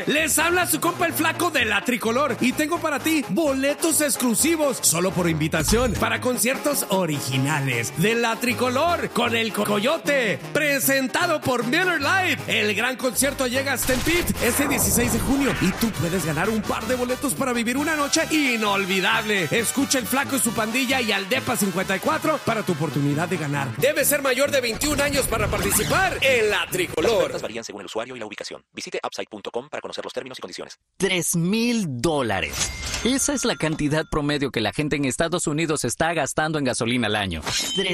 Les habla su compa el Flaco de La Tricolor y tengo para ti boletos exclusivos solo por invitación para conciertos originales de La Tricolor con el Coyote, presentado por Miller Lite. El gran concierto llega a Stampede este 16 de junio y tú puedes ganar un par de boletos para vivir una noche inolvidable. Escucha el Flaco y su pandilla y al Depa 54 para tu oportunidad de ganar. Debes ser mayor de 21 años para participar en La Tricolor. Las ofertas varían según el usuario y la ubicación. Visite upside.com para conocer los términos y condiciones. $3,000. Esa es la cantidad promedio que la gente en Estados Unidos está gastando en gasolina al año.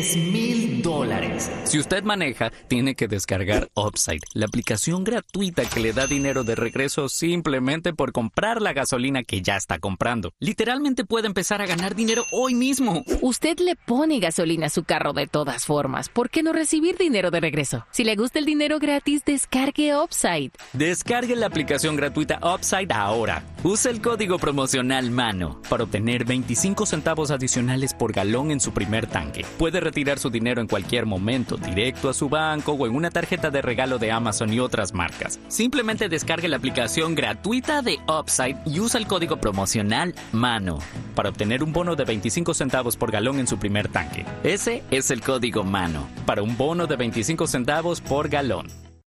$3,000. Si usted maneja, tiene que descargar Upside, la aplicación gratuita que le da dinero de regreso simplemente por comprar la gasolina que ya está comprando. Literalmente puede empezar a ganar dinero hoy mismo. Usted le pone gasolina a su carro de todas formas. ¿Por qué no recibir dinero de regreso? Si le gusta el dinero gratis, descargue Upside. Descargue la aplicación gratuita Upside ahora. Use el código promocional MANO para obtener 25 centavos adicionales por galón en su primer tanque. Puede retirar su dinero en cualquier momento, directo a su banco o en una tarjeta de regalo de Amazon y otras marcas. Simplemente descargue la aplicación gratuita de Upside y usa el código promocional MANO para obtener un bono de 25 centavos por galón en su primer tanque. Ese es el código MANO para un bono de 25 centavos por galón.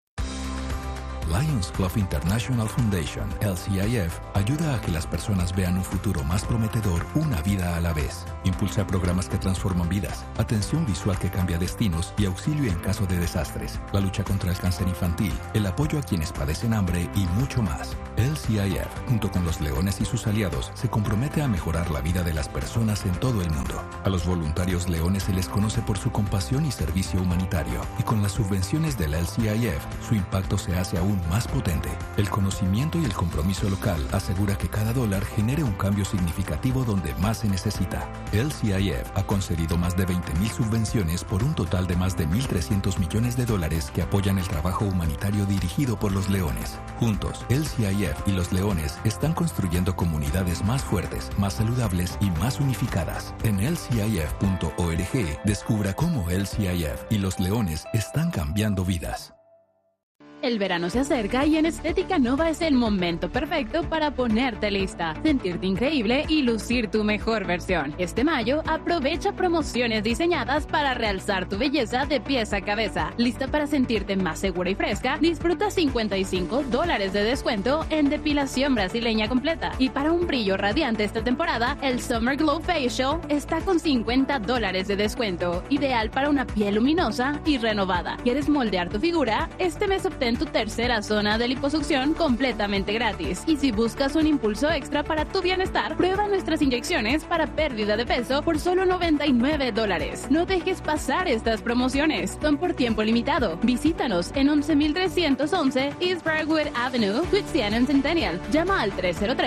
Lions Club International Foundation, LCIF, ayuda a que las personas vean un futuro más prometedor una vida a la vez. Impulsa programas que transforman vidas, atención visual que cambia destinos y auxilio en caso de desastres, la lucha contra el cáncer infantil, el apoyo a quienes padecen hambre y mucho más. LCIF, junto con los Leones y sus aliados, se compromete a mejorar la vida de las personas en todo el mundo. A los voluntarios leones se les conoce por su compasión y servicio humanitario, y con las subvenciones del LCIF, su impacto se hace aún más potente. El conocimiento y el compromiso local asegura que cada dólar genere un cambio significativo donde más se necesita. LCIF ha concedido más de 20,000 subvenciones por un total de más de $1,300 millones que apoyan el trabajo humanitario dirigido por los leones. Juntos, LCIF y los leones están construyendo comunidades más fuertes, más saludables y más unificadas. En lcif.org descubra cómo LCIF y los leones están cambiando vidas. El verano se acerca y en Estética Nova es el momento perfecto para ponerte lista, sentirte increíble y lucir tu mejor versión. Este mayo, aprovecha promociones diseñadas para realzar tu belleza de pies a cabeza. Lista para sentirte más segura y fresca, disfruta $55 de descuento en depilación brasileña completa. Y para un brillo radiante esta temporada, el Summer Glow Facial está con $50 de descuento, ideal para una piel luminosa y renovada. ¿Quieres moldear tu figura? Este mes obtén tu tercera zona de liposucción completamente gratis. Y si buscas un impulso extra para tu bienestar, prueba nuestras inyecciones para pérdida de peso por solo $99. No dejes pasar estas promociones. Son por tiempo limitado. Visítanos en 11,311 East Briarwood Avenue, Whitsiana en Centennial. Llama al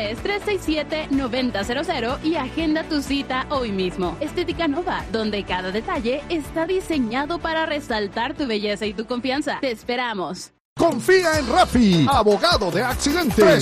303-367-9000 y agenda tu cita hoy mismo. Estética Nova, donde cada detalle está diseñado para resaltar tu belleza y tu confianza. Te esperamos. Confía en Rafi, abogado de accidentes.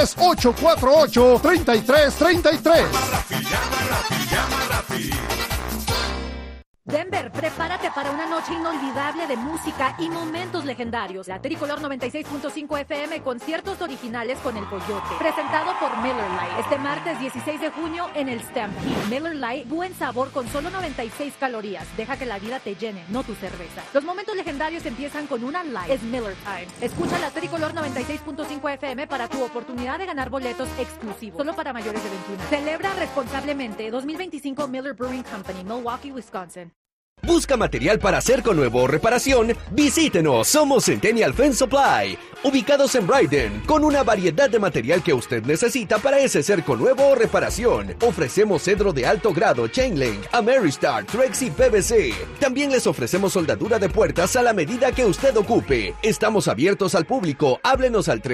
303-848-3333. Llama Rafi. Denver, prepárate para una noche inolvidable de música y momentos legendarios. La Tricolor 96.5 FM, conciertos originales con el Coyote. Presentado por Miller Lite. Este martes 16 de junio en el Stampede. Miller Lite, buen sabor con solo 96 calorías. Deja que la vida te llene, no tu cerveza. Los momentos legendarios empiezan con una Light. Es Miller Time. Escucha la Tricolor 96.5 FM para tu oportunidad de ganar boletos exclusivos. Solo para mayores de 21. Celebra responsablemente. 2025 Miller Brewing Company, Milwaukee, Wisconsin. ¿Busca material para hacer con nuevo o reparación? Visítenos, somos Centennial Fence Supply, ubicados en Bryden, con una variedad de material que usted necesita para ese cerco nuevo o reparación. Ofrecemos cedro de alto grado, Chain Link, Ameristar, Trex y PVC. También les ofrecemos soldadura de puertas a la medida que usted ocupe. Estamos abiertos al público, háblenos al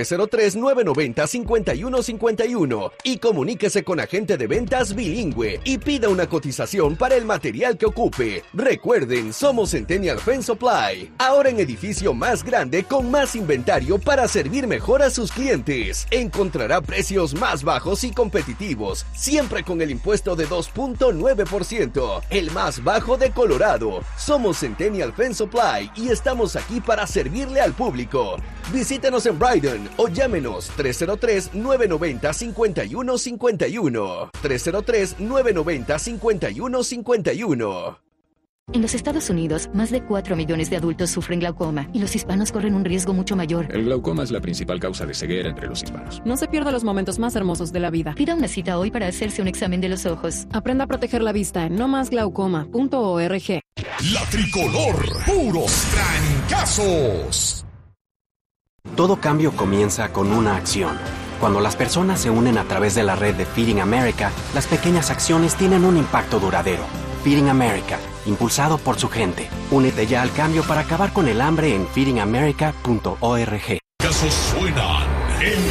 303-990-5151 y comuníquese con agente de ventas bilingüe y pida una cotización para el material que ocupe. Recuerden, somos Centennial Fence Supply, ahora en edificio más grande con más inventario para servir mejor a sus clientes. Encontrará precios más bajos y competitivos, siempre con el impuesto de 2.9%, el más bajo de Colorado. Somos Centennial Fence Supply y estamos aquí para servirle al público. Visítenos en Brighton o llámenos 303-990-5151. 303-990-5151. En los Estados Unidos, más de 4 millones de adultos sufren glaucoma y los hispanos corren un riesgo mucho mayor. El glaucoma es la principal causa de ceguera entre los hispanos. No se pierda los momentos más hermosos de la vida. Pida una cita hoy para hacerse un examen de los ojos. Aprenda a proteger la vista en nomasglaucoma.org. La Tricolor, puros trancazos. Todo cambio comienza con una acción. Cuando las personas se unen a través de la red de Feeding America, las pequeñas acciones tienen un impacto duradero. Feeding America, impulsado por su gente. Únete ya al cambio para acabar con el hambre en feedingamerica.org. Casos suenan en